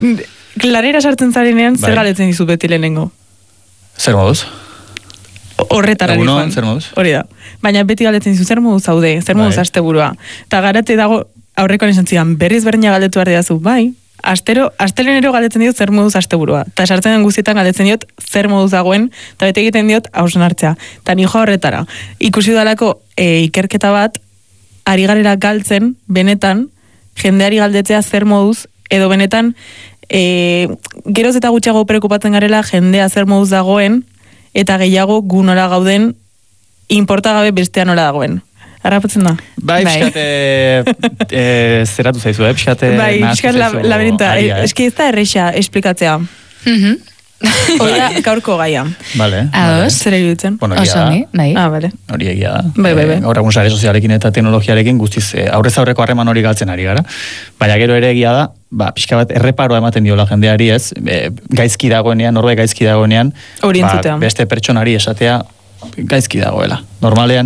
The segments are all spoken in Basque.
Lanera sartzen zarenean, zer galdetzen dizu beti lehenengo? Zer moduz? Horretara joan. Zer moduz? Hori da. Baina beti galdetzen dizu, zer moduz zaude, zer moduz asteburua. Eta garate dago, aurrekoan esan zidan, berriz berdina galdetu behar didazu, bai, astelenero galdetzen diot zer moduz asteburua. Eta sartzen den guztietan galdetzen diot zer moduz dagoen, eta bete egiten diot hausnartzea. Eta nijo horretara. Ikusi dalako ikerketa bat, ari garera galtzen, benetan, jendeari galdetzea zer moduz, edo benetan, geroz eta gutxiago preokupatzen garela jendea zer moduz dagoen, eta gehiago gu nola gauden, inportagabe bestea nola dagoen. Harrapatzen da? Bai, pixkate zeratu zaizu, pixkate... Bai, pixkate laberinta. Eski ez da erreixa esplikatzea. Hori da, gaurko gaia. Vale. Zer iruditzen? Osoni, bai. Vale. Hori egia da. Bai. Gaur egun sare sozialekin eta teknologiarekin guztiz aurrez aurreko harreman hori galtzen ari gara. Baina gero ere egia da, pixka bat erreparoa ematen diola jendeari ez, gaizki dagoenean, norbait gaizki dagoenean, beste pertsonari esatea gaizki dagoela. Normalean,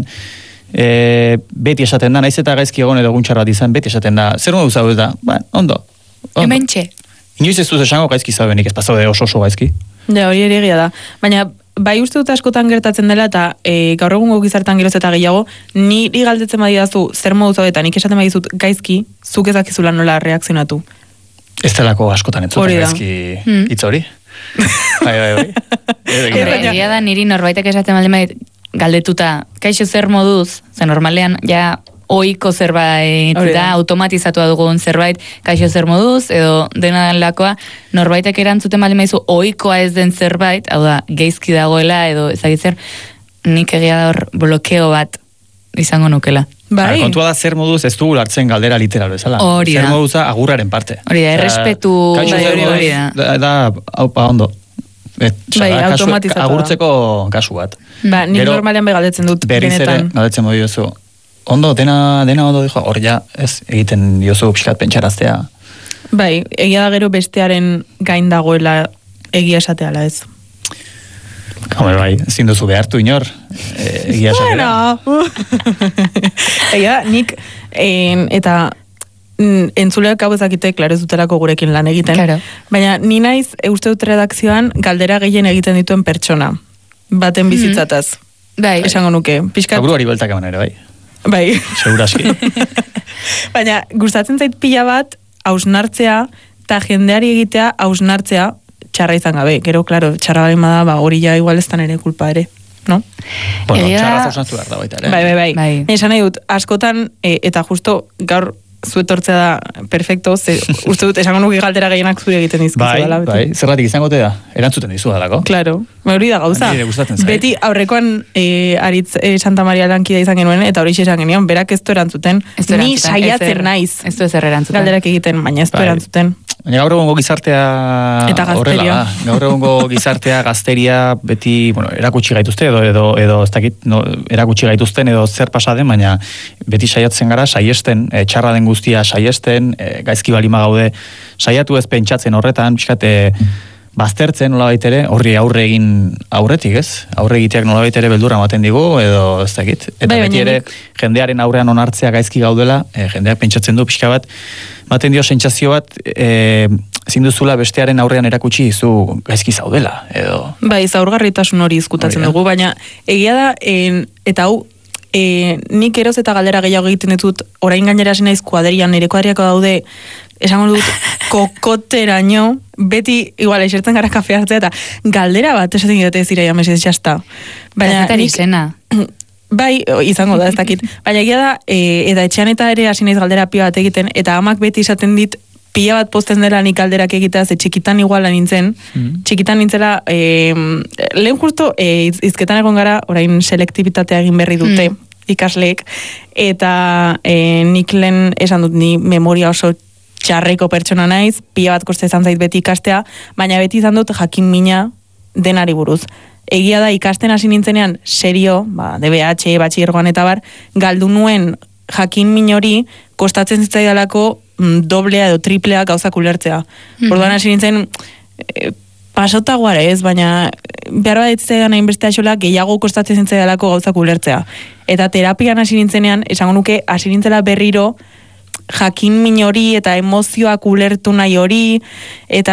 beti esaten da, naiz eta gaizki egon edo guntxar bat izan, beti esaten da, zer modu zaude da, ondo. Hementxe. Inoiz ez duz esango gaizki zaudenik, ez pasaude oso gaizki. Ja, hori ere egia da. Baina, bai uste dut askotan gertatzen dela, eta gaur egungo gizartan geroz eta gehiago, niri galdetzen badidazu zer modu zaude, eta nik esaten badizut gaizki, zuk ezakizula nola reakzionatu. Ez delako askotan entzuten gaizki hitz hori. Bai. Egia da niri norbaitek esaten baldin galdetuta, kaixo zer moduz, zen normalean, ja, oiko zerbait da, automatizatua dugun zerbait, kaixo zer moduz, edo dena lakoa, norbaitek erantzuten baldin maizu, oikoa ez den zerbait, hau da, geizki dagoela, edo ezagitzer, nik egia da hor blokeo bat izango nukela. Bai. Kontua da zer moduz ez dugu hartzen galdera literal bezala. Hori da. Zer moduza agurraren parte. Hori da, errespetu... Hori da, haupa ondo. Bai, automatizatu agurtzeko kasu bat. Ba, nik normalean galdetzen dut benetan. Berriz ere, galdetzen modu diozu. Ondo, dena ondo dijo, hor ja, ez, egiten diozu pixkat pentsaraztea. Bai, egia da gero bestearen gain dagoela egia esateala ez. Hombre, bai, ezin duzu behartu inor, egia esatea. Egia, nik, eta entzuleak hau ezakite, klaro ez dutelako gurekin lan egiten. Claro. Baina ni naiz, uste dut redakzioan, galdera gehien egiten dituen pertsona. Baten bizitzataz. Bai. Esango nuke. Buruari bueltak eman ere, bai. Bai. Seguraski. Baina, gustatzen zait pila bat, hausnartzea, eta jendeari egitea hausnartzea, txarra izan gabe. Gero, klaro, txarra balen bada, hori ja igual ez ere kulpa ere. No? Bueno, txarra hausnartu behar da baita ere. Bai. Esan nahi dut, askotan, eta justo gaur zuetortzea da perfecto, uste dut, esango nuke galdera gehienak zure egiten dizkizu dela. Bai, zerratik izangote da, erantzuten dizu dalako. Claro, hori da gauza. Beti aurrekoan Aritz Santa Maria lankida izan genuen, eta hori esan genion, berak ez du erantzuten. Ni saiatzen naiz. Ez du ezer erantzuten. Galderak egiten, baina ez du erantzuten. Baina gaur egungo gizartea eta gazteria. Gaur egungo gizartea, gazteria, beti, erakutsi gaituzte, edo ez dakit, erakutsi gaituzten, edo zer pasaden, baina beti saiatzen gara, saiesten, txarra den guztia saiesten, gaizki balima gaude, saiatu ez pentsatzen horretan, pixkat, baztertzen nolabait ere, horri aurre egin aurretik, ez? Aurre egiteak nolabait ere beldurra ematen digu, edo ez dakit. Eta beti ere, jendearen aurrean onartzea gaizki gaudela, jendeak pentsatzen du pixka bat, ematen dio sentsazio bat, ezin duzula bestearen aurrean erakutsi zu gaizki zaudela, edo... Bai, zaurgarritasun hori izkutatzen dugu, baina egia da, eta hau, nik eroz eta galdera gehiago egiten ditut, orain gainera naiz kuaderian, nire kuaderiako daude, esango dut, kokoteraino, beti, igual, esertzen gara kafe hartzea, eta galdera bat, esaten dute zira jamesez jazta. Baina izena. Bai, izango da, ez dakit. Baina egia da, eta etxean eta ere hasi naiz galdera pila bat egiten, eta amak beti esaten dit, pila bat posten dela nik galderak egitea, ze txikitan iguala nintzen, txikitan nintzela, lehen justo, izketan egon gara, orain selektibitatea egin berri dute, ikasleek, eta nik lehen esan dut ni memoria oso txarreko pertsona naiz, pila bat koste izan zait beti ikastea, baina beti izan dut jakin mina denari buruz. Egia da ikasten hasi nintzenean serio, DBH, batxillergoan eta bar, galdu nuen jakin min hori kostatzen zitzaidalako doblea edo triplea gauzak ulertzea. Orduan hasi nintzen pasota guara ez, baina behar bat zitzaidan hainbeste axola gehiago kostatzen zitzaidalako gauzak ulertzea. Eta terapian hasi nintzenean, esango nuke, hasi nintzela berriro jakin min hori eta emozioak ulertu nahi hori, eta